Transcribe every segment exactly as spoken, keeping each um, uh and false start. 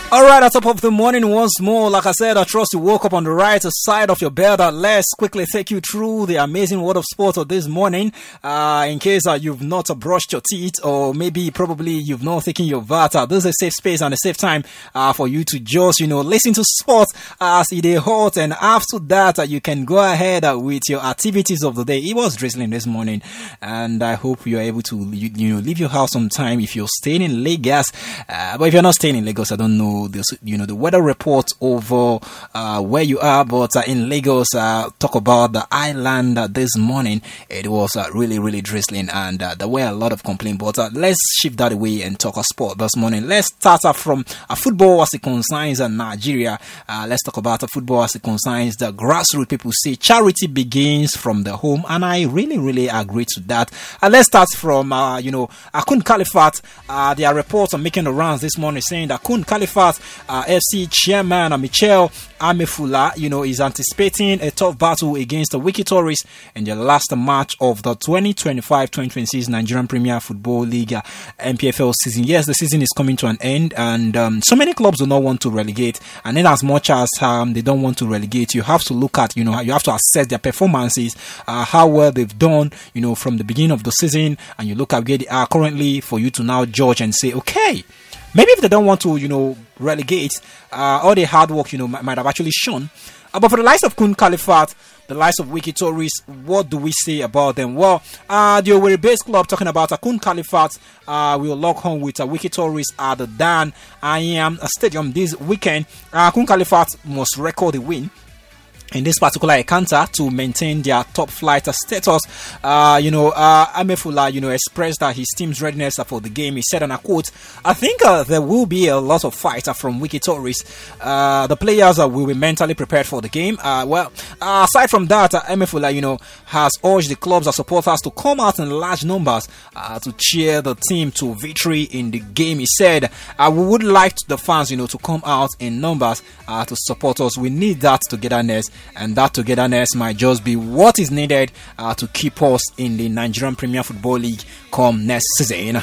All right, at top of the morning once more. Like I said, I trust you woke up on the right side of your bed. Let's quickly take you through the amazing world of sport of this morning. Uh, in case uh, you've not uh, brushed your teeth, or maybe probably you've not taken your bath, uh, this is a safe space and a safe time uh, for you to just, you know, listen to sports as it is hot. And after that, uh, you can go ahead uh, with your activities of the day. It was drizzling this morning, and I hope you're able to, you, you know, leave your house on time if you're staying in Lagos. Uh, but if you're not staying in Lagos, I don't know. The, you know, the weather report over uh, where you are, but uh, in Lagos, uh, talk about the island uh, this morning. It was uh, really, really drizzling, and uh, there were a lot of complaints. But uh, let's shift that away and talk about sport this morning. Let's start uh, from uh, football as it concerns uh, Nigeria. Uh, let's talk about uh, football as it concerns the grassroots. People say charity begins from the home, and I really, really agree to that. Uh, let's start from, uh, you know, Akun Califat. Uh, there are reports are making the rounds this morning saying that Akun Califat, Uh, F C chairman uh, Michel Amefula, you know, is anticipating a tough battle against the Wiki Tourists in the last match of the twenty twenty-five twenty twenty-six Nigerian Premier Football League uh, N P F L season. Yes, the season is coming to an end, and um, so many clubs do not want to relegate. And then, as much as um, they don't want to relegate, you have to look at, you know, you have to assess their performances, uh, how well they've done, you know, from the beginning of the season, and you look at where they are currently for you to now judge and say, okay, maybe if they don't want to, you know, relegate, uh, all the hard work, you know, might, might have actually shown. Uh, but for the likes of Kun Califat, the likes of Wiki Tourists, what do we say about them? Well, uh, the Owerri-based club talking about uh, Kun Califat uh, will lock home with uh, Wiki Tourists at the Dan Ayam Stadium this weekend. Uh, Kun Califat must record a win in this particular encounter to maintain their top flight status. Uh, you know, uh, Amefula, you know, expressed that his team's readiness for the game. He said, and I quote, I think uh, there will be a lot of fight uh, from Wiki Tourists. Uh, the players uh, will be mentally prepared for the game. Uh, well, uh, aside from that, uh, Amefula, you know, has urged the clubs and supporters to come out in large numbers uh, to cheer the team to victory in the game. He said, uh, we would like the fans, you know, to come out in numbers uh, to support us. We need that togetherness. And that togetherness might just be what is needed uh, to keep us in the Nigerian Premier Football League come next season.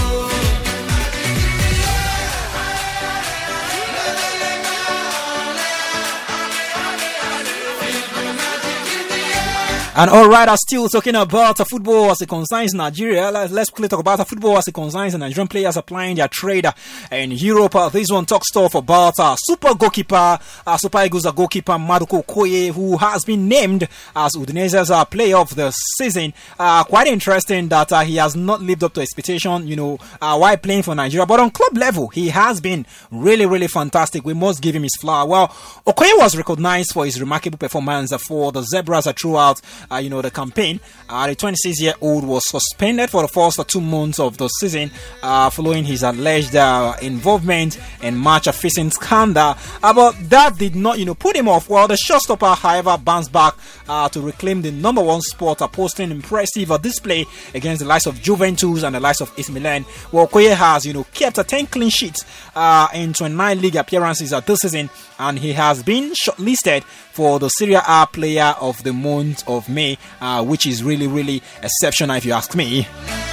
And all right, I'm still talking about uh, football as it concerns Nigeria. Let's, let's quickly talk about uh, football as it concerns the Nigerian players applying their trade uh, in Europe. Uh, this one talks stuff about uh, super goalkeeper, uh, Super Eagles uh, goalkeeper Maduko Okoye, who has been named as Udinese's uh, player of the season. Uh, quite interesting that uh, he has not lived up to expectation, you know, uh, while playing for Nigeria. But on club level, he has been really, really fantastic. We must give him his flower. Well, Okoye was recognized for his remarkable performance uh, for the Zebras uh, throughout Uh, you know, the campaign. Uh, the twenty-six-year-old was suspended for the first uh, two months of the season uh, following his alleged uh, involvement in match-fixing scandal. Uh, but that did not, you know, put him off. Well, the showstopper, however, bounced back uh, to reclaim the number one spot, uh, posting impressive uh, display against the likes of Juventus and the likes of A C Milan. Well, Okoye has, you know, kept uh, ten clean sheets uh, in twenty-nine league appearances uh, this season, and he has been shortlisted for the Serie A Player of the Month of May, uh, which is really, really exceptional if you ask me.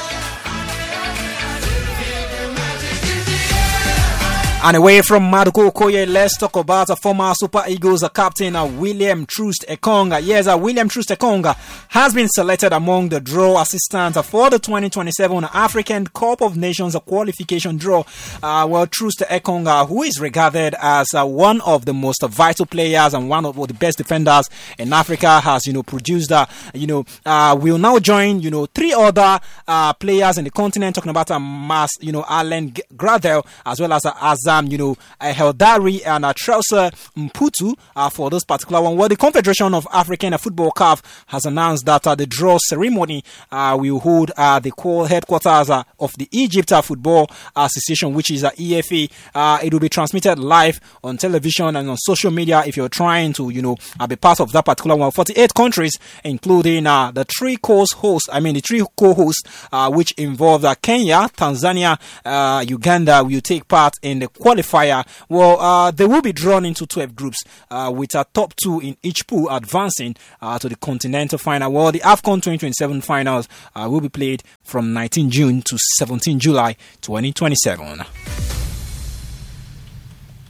And away from Maduko Okoye, let's talk about a former Super Eagles uh, captain uh, William Troost Ekong. Yes, uh, William Troost Ekong uh, has been selected among the draw assistants uh, for the twenty twenty-seven African Cup of Nations uh, qualification draw. Uh, well, Troost Ekong, uh, who is regarded as uh, one of the most uh, vital players and one of the best defenders in Africa, has, you know, produced, uh, you know, uh, will now join, you know, three other uh, players in the continent, talking about uh, Mas, you know, Alan Gradel, as well as uh, as Um, you know, uh, Heldari and uh, Trauser Mputu uh, for this particular one. Well, the Confederation of African Football C A F has announced that uh, the draw ceremony uh, will hold uh, the core headquarters uh, of the Egypt Football Association, which is uh, E F A. Uh, it will be transmitted live on television and on social media if you're trying to, you know, uh, be part of that particular one. forty-eight countries, including uh, the three co-hosts, I mean, the three co-hosts, uh, which involve uh, Kenya, Tanzania, uh, Uganda, will take part in the qualifier. Well, uh, they will be drawn into twelve groups uh, with a top two in each pool advancing uh, to the continental final. Well, the AFCON twenty twenty-seven finals uh, will be played from nineteenth June to seventeenth July twenty twenty-seven.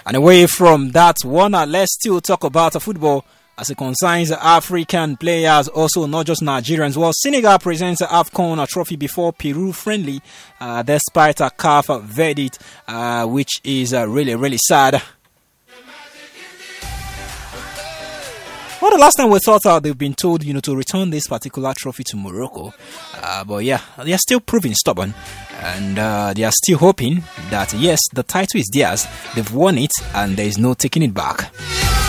And away from that one, uh, let's still talk about uh, football as it concerns African players, also not just Nigerians. Well, Senegal presents the AFCON trophy before Peru friendly, uh, despite a C A F verdict, uh, which is uh, really, really sad. Well, the last time we thought uh, they've been told, you know, to return this particular trophy to Morocco. Uh, but yeah, they are still proving stubborn. And uh, they are still hoping that, yes, the title is theirs. They've won it and there is no taking it back.